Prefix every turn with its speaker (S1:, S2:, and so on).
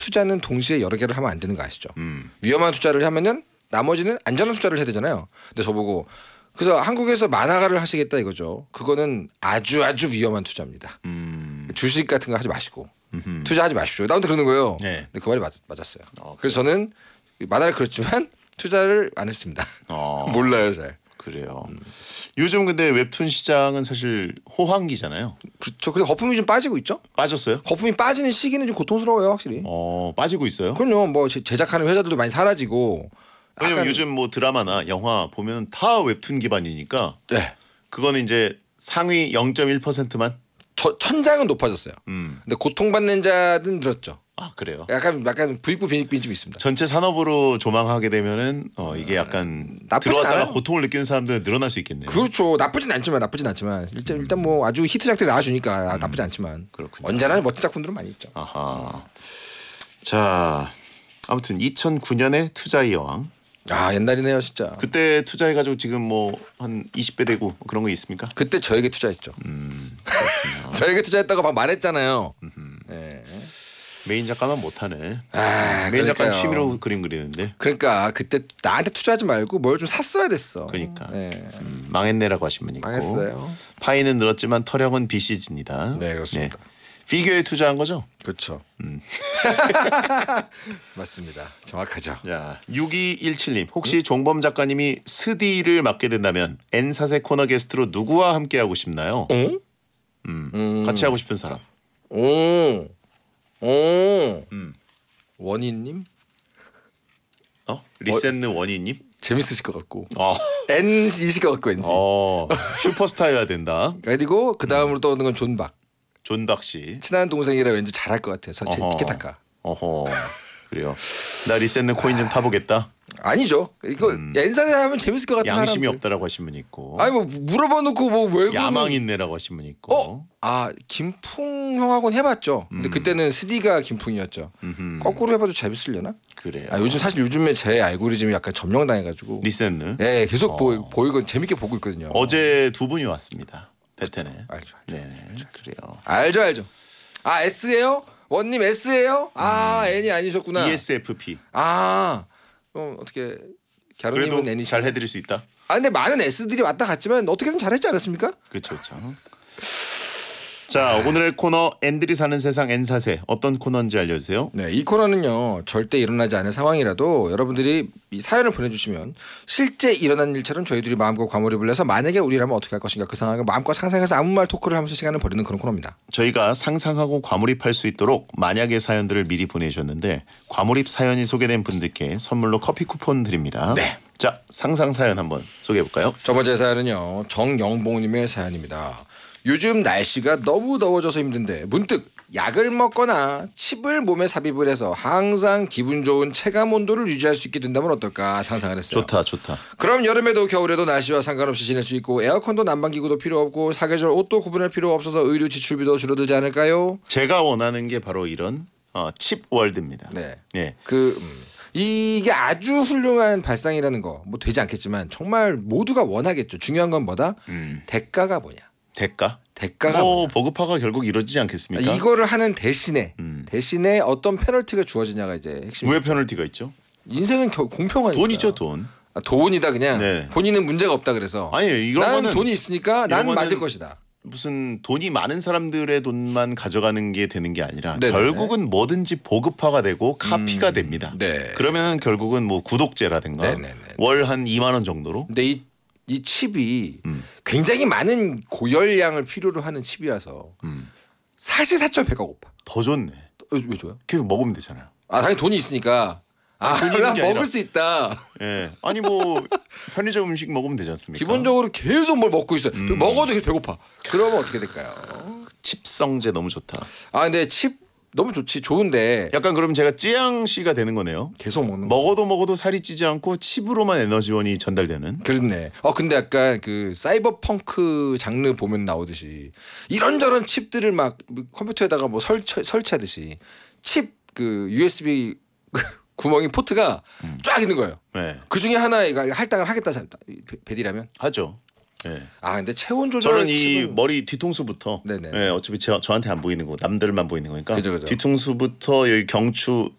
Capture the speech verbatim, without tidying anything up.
S1: 투자는 동시에 여러 개를 하면 안 되는 거 아시죠?
S2: 음.
S1: 위험한 투자를 하면은 나머지는 안전한 투자를 해야 되잖아요. 근데 저보고 그래서 한국에서 만화가를 하시겠다 이거죠. 그거는 아주 아주 위험한 투자입니다.
S2: 음.
S1: 주식 같은 거 하지 마시고
S2: 음흠.
S1: 투자하지 마십시오. 나한테 그러는 거예요.
S2: 네.
S1: 근데 그 말이 맞, 맞았어요.
S2: 어,
S1: 그래서 저는 만화를 그렇지만 투자를 안 했습니다.
S2: 어.
S1: 몰라요 잘.
S2: 그래요. 음. 요즘 근데 웹툰 시장은 사실 호황기잖아요.
S1: 그렇죠. 근데 거품이 좀 빠지고 있죠.
S2: 빠졌어요?
S1: 거품이 빠지는 시기는 좀 고통스러워요 확실히.
S2: 어 빠지고 있어요?
S1: 그럼요. 뭐 제- 제작하는 회사들도 많이 사라지고.
S2: 왜냐면
S1: 약간-
S2: 요즘 뭐 드라마나 영화 보면 다 웹툰 기반이니까
S1: 네.
S2: 그거는 이제 상위 영 점 일 퍼센트만.
S1: 저 천장은 높아졌어요.
S2: 음.
S1: 근데 고통받는 자는 늘었죠.
S2: 아 그래요.
S1: 약간 약간 부익부 빈익빈이 좀 있습니다.
S2: 전체 산업으로 조망하게 되면은 어 이게 약간
S1: 나쁘진
S2: 들어왔다가
S1: 않아요.
S2: 고통을 느끼는 사람들은 늘어날 수 있겠네요.
S1: 그렇죠. 나쁘진 않지만 나쁘진 않지만 일단 일단 뭐 아주 히트작들이 나와주니까 나쁘지 않지만
S2: 그렇군요.
S1: 언제나 멋진 작품들은 많이 있죠.
S2: 아하. 자 아무튼 이천구 년에 투자의 여왕.
S1: 아 옛날이네요 진짜. 그,
S2: 그때 투자해가지고 지금 뭐 한 이십 배 되고 그런 거 있습니까?
S1: 그때 저에게 투자했죠.
S2: 음.
S1: 저에게 투자했다고 막 말했잖아요. 네.
S2: 메인 작가만 못하네.
S1: 아,
S2: 메인 작가는
S1: 그러니까요.
S2: 취미로 그림 그리는데.
S1: 그러니까 그때 나한테 투자하지 말고 뭘 좀 샀어야 됐어.
S2: 그러니까.
S1: 네.
S2: 음, 망했네라고 하신 분 있고.
S1: 망했어요.
S2: 파이는 늘었지만 터령은 비시즌이다.
S1: 네 그렇습니다.
S2: 피규어에 투자한 거죠?
S1: 그렇죠. 음. 맞습니다. 정확하죠.
S2: 자, 육이일칠 님 혹시 종범 작가님이 스디를 맡게 된다면 엔사세 코너 게스트로 누구와 함께 하고 싶나요?
S1: 어?
S2: 음,
S1: 음.
S2: 같이 하고 싶은 사람.
S1: 오, 오,
S2: 음.
S1: 원희님
S2: 어? 리센느 원희님?
S1: 재밌으실 것 같고
S2: 어.
S1: N이실 것 같고 왠지.
S2: 어. 슈퍼스타여야 된다.
S1: 그리고 그 다음으로 떠오르는 건 존박.
S2: 존박 씨.
S1: 친한 동생이라 왠지 잘할 것 같아요. 저
S2: 어허.
S1: 티켓타카.
S2: 어허. 그래요. 나 리센느 코인 좀 타보겠다.
S1: 아니죠. 이거 엔사세 하면 재밌을 것 같은
S2: 양심이
S1: 사람들.
S2: 없다라고 하신 분 있고.
S1: 아니 뭐 물어봐 놓고 뭐왜
S2: 야망 있네라고 하신 분 있고.
S1: 어? 아 김풍 형하고는 해봤죠. 근데 그때는 스디가 김풍이었죠.
S2: 음흠.
S1: 거꾸로 해봐도 재밌으려나?
S2: 그래요.
S1: 아 요즘 사실 요즘에 제 알고리즘이 약간 점령당해가지고.
S2: 리센느.
S1: 네 계속
S2: 어.
S1: 보, 보이고 재밌게 보고 있거든요.
S2: 어제 두 분이 왔습니다. 베텐에.
S1: 알죠. 알죠.
S2: 네, 그래요.
S1: 알죠 알죠. 아 S예요? 원님 S예요? 아 N이 아니셨구나.
S2: 이에스에프피.
S1: 아 그럼 어떻게 갸루님은
S2: 그래도
S1: N이
S2: 잘 해드릴 수 있다.
S1: 아 근데 많은 S들이 왔다 갔지만 어떻게든 잘했지 않았습니까?
S2: 그렇죠, 그렇죠. 자, 오늘의 코너 N들이 사는 세상 N사세 어떤 코너인지 알려주세요.
S1: 네, 이 코너는요 절대 일어나지 않은 상황이라도 여러분들이 이 사연을 보내주시면 실제 일어난 일처럼 저희들이 마음껏 과몰입을 해서 만약에 우리라면 어떻게 할 것인가 그 상황을 마음껏 상상해서 아무 말 토크를 하면서 시간을 버리는 그런 코너입니다.
S2: 저희가 상상하고 과몰입할 수 있도록 만약의 사연들을 미리 보내주셨는데 과몰입 사연이 소개된 분들께 선물로 커피 쿠폰 드립니다.
S1: 네.
S2: 자, 상상 사연 한번 소개해 볼까요?
S1: 첫 번째 사연은요 정영봉님의 사연입니다. 요즘 날씨가 너무 더워져서 힘든데 문득 약을 먹거나 칩을 몸에 삽입을 해서 항상 기분 좋은 체감 온도를 유지할 수 있게 된다면 어떨까 상상을 했어요.
S2: 좋다, 좋다.
S1: 그럼 여름에도 겨울에도 날씨와 상관없이 지낼 수 있고 에어컨도 난방기구도 필요 없고 사계절 옷도 구분할 필요 없어서 의류 지출비도 줄어들지 않을까요?
S2: 제가 원하는 게 바로 이런 어, 칩 월드입니다.
S1: 네.
S2: 예.
S1: 그 음, 이게 아주 훌륭한 발상이라는 거 뭐 되지 않겠지만 정말 모두가 원하겠죠. 중요한 건 뭐다?
S2: 음.
S1: 대가가 뭐냐?
S2: 대가?
S1: 대가가
S2: 뭐
S1: 뭐냐?
S2: 보급화가 결국 이루어지지 않겠습니까?
S1: 이거를 하는 대신에
S2: 음.
S1: 대신에 어떤 페널티가 주어지냐가 이제 핵심.
S2: 왜 페널티가 있죠?
S1: 인생은 겨, 공평하니까.
S2: 돈이죠, 돈.
S1: 아, 돈이다 그냥.
S2: 네.
S1: 본인은 문제가 없다 그래서.
S2: 아니, 이런
S1: 나는
S2: 거는
S1: 돈이 있으니까 난
S2: 거는
S1: 맞을 것이다.
S2: 무슨 돈이 많은 사람들의 돈만 가져가는 게 되는 게 아니라
S1: 네네.
S2: 결국은 뭐든지 보급화가 되고 카피가
S1: 음,
S2: 됩니다.
S1: 네.
S2: 그러면은 결국은 뭐 구독제라든가
S1: 네네네.
S2: 월 한 이만 원 정도로.
S1: 근데 이, 이 칩이
S2: 음.
S1: 굉장히 많은 고열량을 필요로 하는 칩이라서
S2: 음.
S1: 사실사철 배가 고파.
S2: 더 좋네.
S1: 어, 왜 줘요?
S2: 계속 먹으면 되잖아요.
S1: 아 당연히 돈이 있으니까. 아,
S2: 돈이 있는
S1: 난
S2: 게
S1: 먹을
S2: 아니라-
S1: 수 있다.
S2: 예. 아니 뭐 편의점 음식 먹으면 되지 않습니까?
S1: 기본적으로 계속 뭘 먹고 있어요.
S2: 음.
S1: 먹어도 계속 배고파. 그러면 어떻게 될까요?
S2: 칩성제 너무 좋다.
S1: 아 근데 칩 너무 좋지. 좋은데
S2: 약간 그럼 제가 찌양 씨가 되는 거네요.
S1: 계속 먹는 거.
S2: 먹어도 먹어도 살이 찌지 않고 칩으로만 에너지원이 전달되는.
S1: 그렇네. 어 근데 약간 그 사이버펑크 장르 보면 나오듯이 이런저런 칩들을 막 컴퓨터에다가 뭐 설치 설치하듯이 칩 그 유에스비 구멍이 포트가
S2: 음.
S1: 쫙 있는 거예요.
S2: 네.
S1: 그 중에 하나 이거 할당을 하겠다 베디라면.
S2: 하죠. 예.
S1: 아 근데 체온 조절
S2: 저는 이
S1: 칩은-
S2: 머리 뒤통수부터
S1: 네네.
S2: 예, 어차피 제, 저한테 안 보이는 거 남들만 보이는 거니까
S1: 그죠, 그죠.
S2: 뒤통수부터 여기 경추